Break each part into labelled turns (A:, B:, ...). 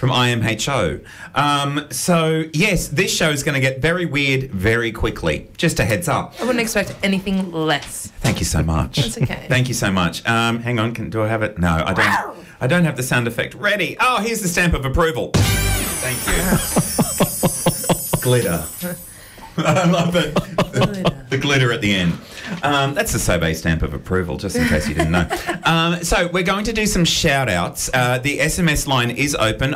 A: from IMHO. So, yes, this show is going to get very weird very quickly. Just a heads up.
B: I wouldn't expect anything less.
A: Thank you so much.
B: That's okay.
A: Thank you so much. Hang on, do I have it? No, I don't.
B: Wow.
A: I don't have the sound effect ready. Oh, here's the stamp of approval. Thank you. Glitter. I love it. The glitter at the end. That's the Sobe stamp of approval, just in case you didn't know. So we're going to do some shout-outs. The SMS line is open,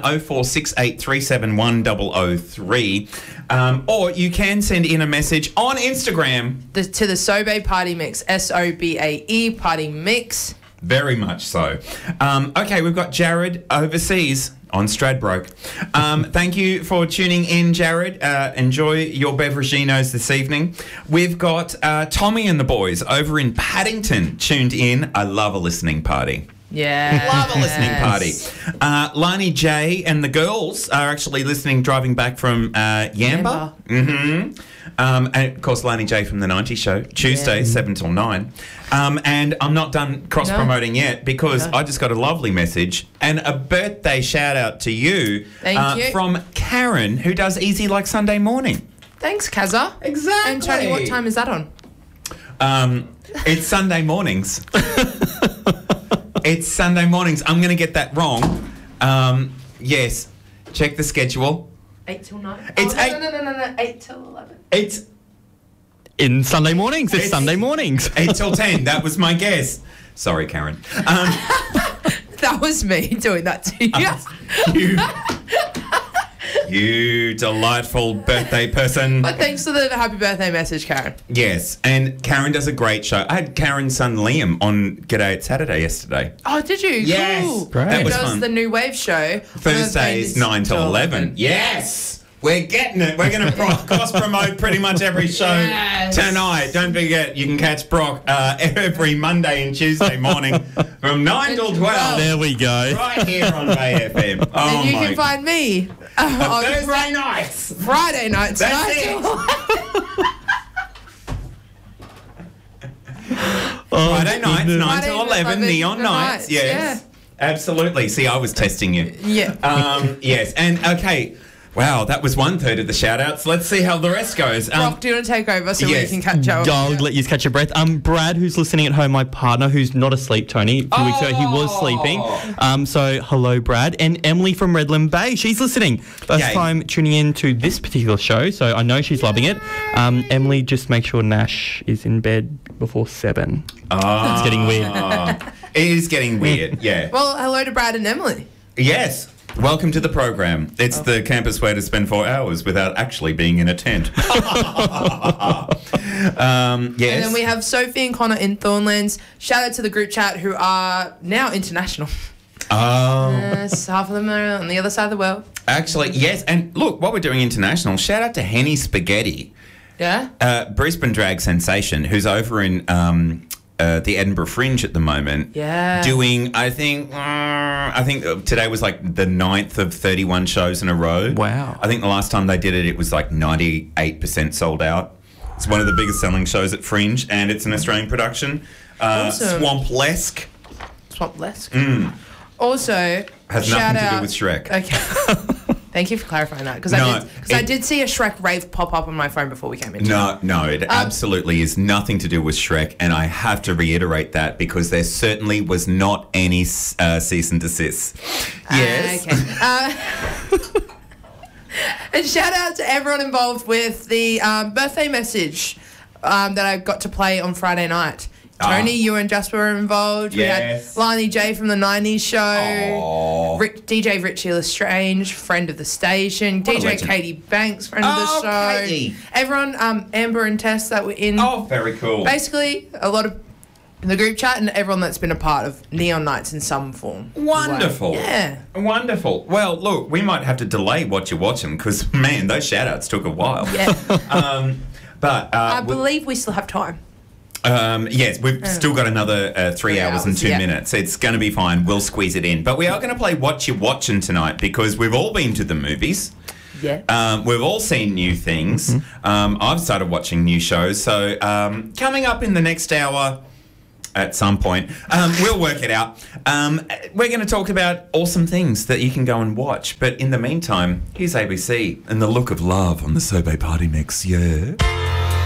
A: 0468371003. Or you can send in a message on Instagram.
B: To the Sobe Party Mix, SOBAE Party Mix.
A: Very much so. Okay, we've got Jared overseas on Stradbroke. Thank you for tuning in, Jared. Enjoy your beveraginos this evening. We've got Tommy and the boys over in Paddington tuned in. I love a listening party.
B: Yeah.
A: Love a listening party. Lani J and the girls are actually listening driving back from Yamba. Mm-hmm. And, of course, Lani J from The 90s Show, Tuesday, 7 till 9. And I'm not done cross-promoting yet because I just got a lovely message and a birthday shout-out to you,
B: Thank you
A: from Karen, who does Easy Like Sunday Morning.
B: Thanks, Kazza.
A: Exactly.
B: And Tony, what time is that on?
A: It's Sunday mornings. It's Sunday mornings. I'm going to get that wrong. Yes. Check the schedule.
B: 8 till 9?
A: It's
B: no,
A: 8.
B: No. 8 till 11.
A: It's
C: in Sunday mornings. It's Sunday mornings.
A: 8 till 10. That was my guess. Sorry, Karen.
B: That was me doing that to you.
A: You delightful birthday person.
B: But thanks for the happy birthday message, Karen.
A: Yes, and Karen does a great show. I had Karen's son Liam on G'day It's Saturday yesterday.
B: Oh, did you?
A: Yes.
B: Cool.
C: Great.
A: That
B: Who
A: was
B: does
A: fun.
B: the New Wave show?
A: Thursdays 9 till 11. Yes. We're getting it. We're going to cross-promote pretty much every show tonight. Don't forget, you can catch Brock every Monday and Tuesday morning from 9 till 12.
C: There we go.
A: Right here on Bay FM. Oh,
B: And you
A: my
B: can find me on
A: Thursday nights.
B: Friday nights.
A: That's
B: 9 till
A: Friday nights, 9
B: Friday
A: till 11, Neon Nights. Yes.
B: Yeah.
A: Absolutely. See, I was testing you.
B: Yeah.
A: Yes. And, okay. Wow, that was 1/3 of the shout-outs. Let's see how the rest goes.
B: Brock, do you want to take over so
A: yes.
B: we can catch up?
C: I'll let you catch your breath. Brad, who's listening at home, my partner, who's not asleep, Tony. A few weeks ago, he was sleeping. So, hello, Brad. And Emily from Redland Bay, she's listening. First
A: Yay.
C: time tuning in to this particular show, so I know she's loving it. Emily, just make sure Nash is in bed before 7. It's getting weird.
A: It is getting weird, yeah.
B: Well, hello to Brad and Emily.
A: Yes. Welcome to the program. It's the campus where to spend 4 hours without actually being in a tent. Yes.
B: And then we have Sophie and Connor in Thornlands. Shout out to the group chat who are now international.
A: Oh.
B: Yes, half of them are on the other side of the world.
A: Actually, yes. And look, while we're doing international, shout out to Henny Spaghetti.
B: Yeah?
A: Brisbane drag sensation, who's over in the Edinburgh Fringe at the moment.
B: Yeah.
A: Doing, I think today was like the 9th of 31 shows in a row.
C: Wow.
A: I think the last time they did it was like 98% sold out. It's one of the biggest selling shows at Fringe, and it's an Australian production.
B: Awesome.
A: Swamp-lesque.
B: Swamp-lesque. Also,
A: Has
B: shout
A: nothing to
B: out.
A: do with Shrek.
B: Okay. Thank you for clarifying that, because I did see a Shrek rave pop up on my phone before we came in.
A: No, it absolutely is nothing to do with Shrek, and I have to reiterate that because there certainly was not any cease and desist. Yes.
B: Okay. And shout out to everyone involved with the birthday message that I got to play on Friday night. Tony, you and Jasper were involved.
A: Yes.
B: We had Lani J from the 90s show.
A: Aww.
B: DJ Richie Lestrange, friend of the station.
A: What a
B: DJ
A: legend.
B: Katie Banks, friend of the
A: Oh,
B: show.
A: Katie.
B: Everyone, Amber and Tess that were in.
A: Oh, very cool.
B: Basically, a lot of the group chat and everyone that's been a part of Neon Nights in some form.
A: Wonderful.
B: Yeah.
A: Wonderful. Well, look, we might have to delay what you're watching because, man, those shout-outs took a while.
B: Yeah.
A: But
B: I believe we still have time.
A: yes, we've still got another 3 hours and 2
B: yeah.
A: minutes. It's going to be fine. We'll squeeze it in. But we are going to play What You're Watching tonight because we've all been to the movies.
B: Yeah.
A: We've all seen new things. I've started watching new shows. So coming up in the next hour, at some point. We'll work it out. We're going to talk about awesome things that you can go and watch. But in the meantime, here's ABC and the look of love on the Sobe Party Mix. Yeah.